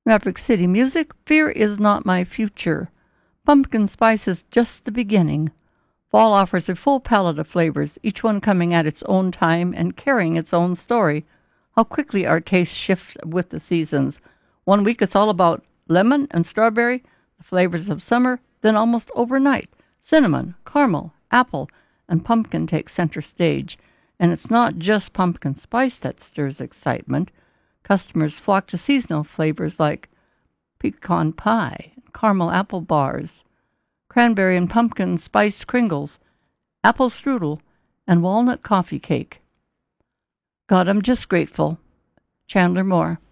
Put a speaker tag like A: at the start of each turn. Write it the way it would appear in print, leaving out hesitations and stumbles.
A: Maverick City Music, Fear is Not My Future. Pumpkin spice is just the beginning. Fall offers a full palette of flavors, each one coming at its own time and carrying its own story. How quickly our tastes shift with the seasons. One week it's all about lemon and strawberry, the flavors of summer, then almost overnight, cinnamon, caramel, apple, and pumpkin take center stage. And it's not just pumpkin spice that stirs excitement. Customers flock to seasonal flavors like pecan pie, caramel apple bars, cranberry and pumpkin spice kringles, apple strudel, and walnut coffee cake. God, I'm just grateful. Chandler Moore.